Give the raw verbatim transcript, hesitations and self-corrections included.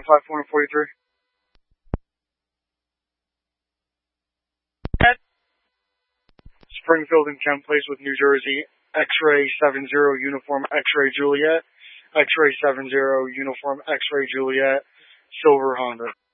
platform forty-three. Springfield and Kent Place with New Jersey, X-ray seven zero uniform X-ray Juliet, X-ray seven zero uniform X-ray Juliet, Silver Honda.